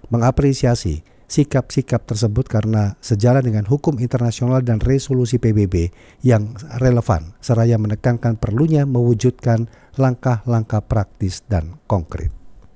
mengapresiasi sikap-sikap tersebut karena sejalan dengan hukum internasional dan resolusi PBB yang relevan, seraya menekankan perlunya mewujudkan langkah-langkah praktis dan konkret.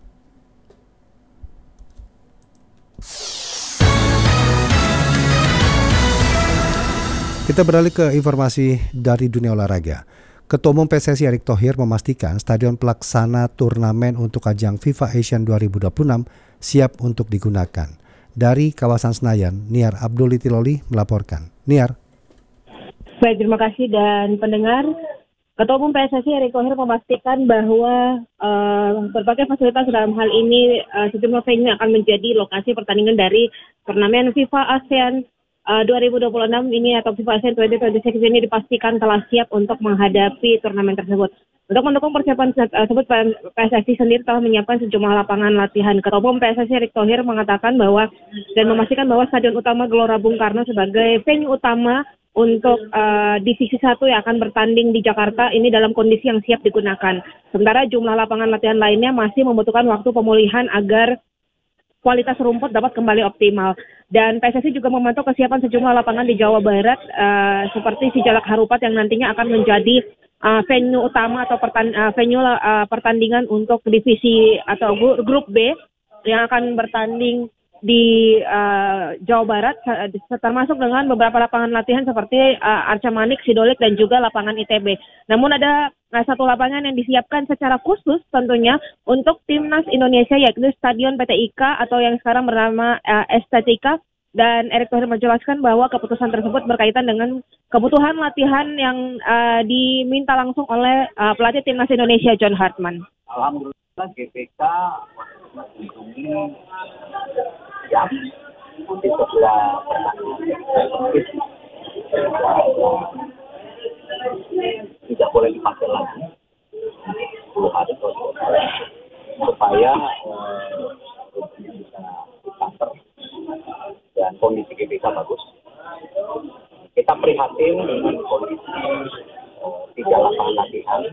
Kita beralih ke informasi dari dunia olahraga. Ketua Umum PSSI Erick Thohir memastikan stadion pelaksana turnamen untuk ajang FIFA Asian 2026 siap untuk digunakan. Dari kawasan Senayan, Niar Abdul Itiloli melaporkan. Niar. Baik, terima kasih dan pendengar. Ketua Umum PSSI Erick Thohir memastikan bahwa berbagai fasilitas dalam hal ini sejumlah venue akan menjadi lokasi pertandingan dari turnamen FIFA ASEAN 2026 ini atau FIFA ASEAN 2026 ini dipastikan telah siap untuk menghadapi turnamen tersebut. Untuk mendukung persiapan tersebut, PSSI sendiri telah menyiapkan sejumlah lapangan latihan. Ketua Umum PSSI Erick Thohir mengatakan bahwa dan memastikan bahwa Stadion Utama Gelora Bung Karno sebagai venue utama untuk divisi 1 yang akan bertanding di Jakarta ini dalam kondisi yang siap digunakan. Sementara jumlah lapangan latihan lainnya masih membutuhkan waktu pemulihan agar kualitas rumput dapat kembali optimal. Dan PSSI juga memantau kesiapan sejumlah lapangan di Jawa Barat seperti Sijalak Harupat yang nantinya akan menjadi venue utama atau pertandingan untuk divisi atau grup B yang akan bertanding di Jawa Barat, termasuk dengan beberapa lapangan latihan seperti Arca Manik, Sidolik, dan juga lapangan ITB. Namun ada satu lapangan yang disiapkan secara khusus tentunya untuk Timnas Indonesia, yaitu Stadion PT IKA atau yang sekarang bernama Estetika. Dan Erick Thohir menjelaskan bahwa keputusan tersebut berkaitan dengan kebutuhan latihan yang diminta langsung oleh pelatih Timnas Indonesia John Hartman. Alhamdulillah GBK mengunjungi yang nanti setelah tidak boleh dipakai lagi 10 hari supaya bisa dicover dan kondisi GBK bagus. Kita prihatin dengan kondisi 3 lapangan latihan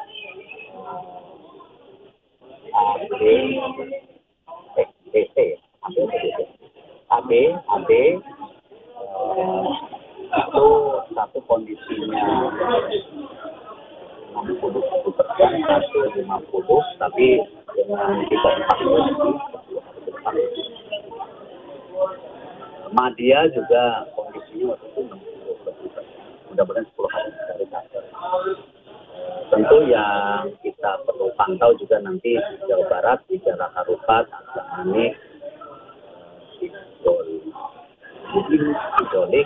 AB itu satu kondisinya 60%, satu 50, tapi dengan kita Madia juga kondisinya waktu itu 60%. Mudah-mudahan 10 hari dari kantor. Tentu yang kita perlu pantau juga nanti di Jawa Barat, di Jalan Harupat, Manik, Sidolik,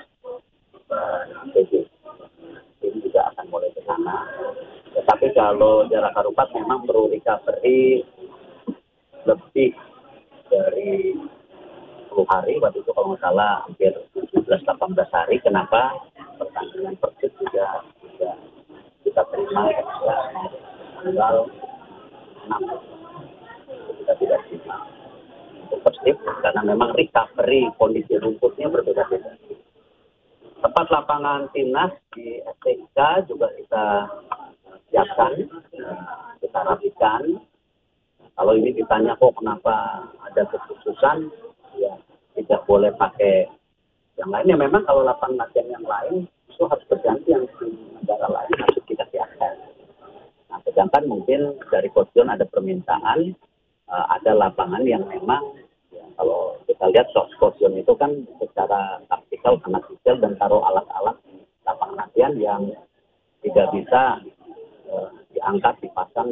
ini juga akan mulai ke sana. Tetapi kalau jarak Harupat memang perlu recovery lebih dari 10 hari, waktu itu kalau nggak salah hampir 17-18 hari. Kenapa? Pertandingan Persib juga kita terima tanggal 6. Kita tidak terima untuk Persib karena memang recovery kondisi rumputnya berbeda-beda. Tempat lapangan timnas di STK juga kita siapkan, kita rapikan. Kalau ini ditanya kok kenapa ada kekhususan, ya tidak boleh pakai yang lainnya. Memang kalau lapangan latihan yang lain itu harus berganti yang di negara lain harus kita siapkan. Nah, sedangkan mungkin dari Coach John ada permintaan ada lapangan yang memang ya, kalau kita lihat Coach John itu kan secara taktikal sangat detail dan taruh alat-alat di lapangan latihan yang tidak bisa diangkat, dipasang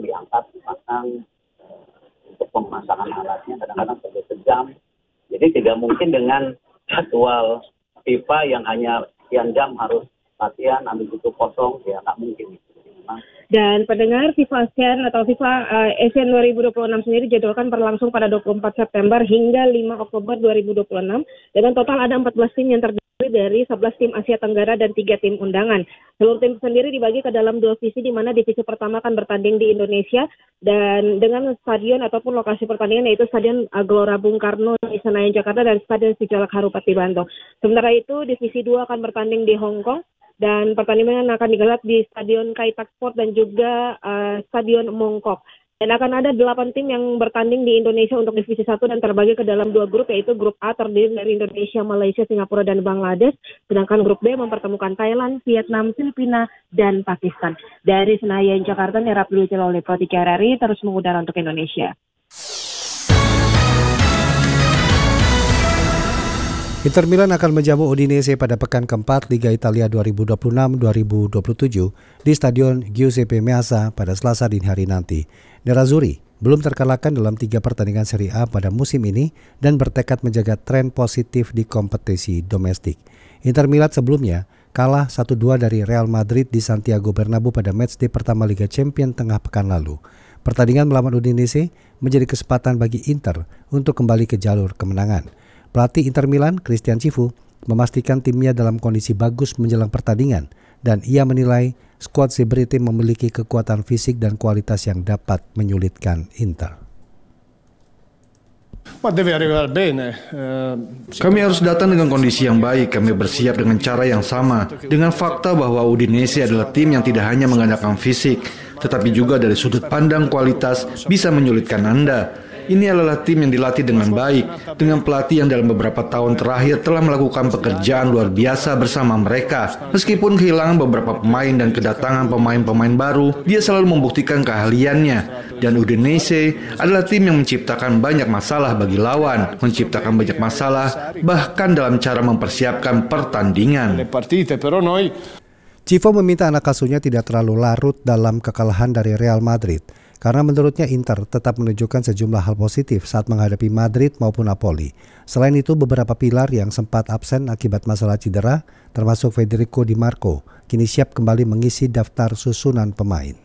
untuk pemasangan alatnya kadang-kadang sampai sejam. Jadi tidak mungkin dengan jadwal FIFA yang hanya sekian jam harus latihan, ambil itu kosong, ya nggak mungkin. Dan pendengar, FIFA ASEAN atau FIFA Asian 2026 sendiri jadwalkan berlangsung pada 24 September hingga 5 Oktober 2026. Dengan total ada 14 tim yang terdiri dari 11 tim Asia Tenggara dan 3 tim undangan. Seluruh tim sendiri dibagi ke dalam 2 divisi, di mana divisi pertama akan bertanding di Indonesia dan dengan stadion ataupun lokasi pertandingan yaitu Stadion Gelora Bung Karno di Senayan, Jakarta dan Stadion Sijalak Harupat di Bandung. Sementara itu divisi 2 akan bertanding di Hong Kong dan pertandingan akan digelar di Stadion Kai Tak Sport dan juga Stadion Mongkok. Dan akan ada 8 tim yang bertanding di Indonesia untuk divisi 1 dan terbagi ke dalam 2 grup, yaitu grup A terdiri dari Indonesia, Malaysia, Singapura, dan Bangladesh. Sedangkan grup B mempertemukan Thailand, Vietnam, Filipina, dan Pakistan. Dari Senayan, Jakarta, Nera Prilitila oleh Pro 3 RRI terus mengudara untuk Indonesia. Inter Milan akan menjamu Udinese pada pekan keempat Liga Italia 2026-2027 di Stadion Giuseppe Meazza pada Selasa dini hari nanti. Nerazzurri belum terkalahkan dalam 3 pertandingan Serie A pada musim ini dan bertekad menjaga tren positif di kompetisi domestik. Inter Milan sebelumnya kalah 1-2 dari Real Madrid di Santiago Bernabeu pada matchday pertama Liga Champions tengah pekan lalu. Pertandingan melawan Udinese menjadi kesempatan bagi Inter untuk kembali ke jalur kemenangan. Pelatih Inter Milan, Christian Cifu, memastikan timnya dalam kondisi bagus menjelang pertandingan dan ia menilai skuad Zebrite memiliki kekuatan fisik dan kualitas yang dapat menyulitkan Inter. Kami harus datang dengan kondisi yang baik, kami bersiap dengan cara yang sama, dengan fakta bahwa Udinese adalah tim yang tidak hanya mengandalkan fisik, tetapi juga dari sudut pandang kualitas bisa menyulitkan Anda. Ini adalah tim yang dilatih dengan baik, dengan pelatih yang dalam beberapa tahun terakhir telah melakukan pekerjaan luar biasa bersama mereka. Meskipun kehilangan beberapa pemain dan kedatangan pemain-pemain baru, dia selalu membuktikan keahliannya. Dan Udinese adalah tim yang menciptakan banyak masalah bagi lawan, menciptakan banyak masalah bahkan dalam cara mempersiapkan pertandingan. Cifu meminta anak asuhnya tidak terlalu larut dalam kekalahan dari Real Madrid. Karena menurutnya Inter tetap menunjukkan sejumlah hal positif saat menghadapi Madrid maupun Napoli. Selain itu, beberapa pilar yang sempat absen akibat masalah cedera, termasuk Federico Di Marco, kini siap kembali mengisi daftar susunan pemain.